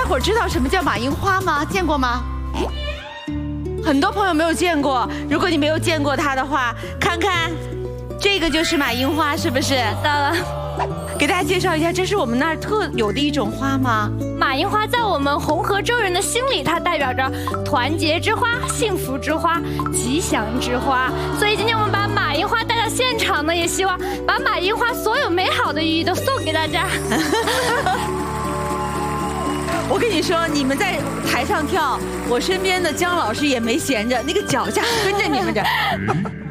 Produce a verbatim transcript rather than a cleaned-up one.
伙知道什么叫马樱花吗？见过吗？很多朋友没有见过。如果你没有见过它的话，看看，这个就是马樱花，是不是？ 到了。 给大家介绍一下，这是我们那儿特有的一种花吗？ 马樱花在我们红河州人的心里，它代表着团结之花、幸福之花、吉祥之花。所以今天我们把马樱花带到现场呢，也希望把马樱花所有美好的寓意都送给大家。 我跟你说，你们在台上跳，我身边的姜老师也没闲着，那个脚架跟着你们这。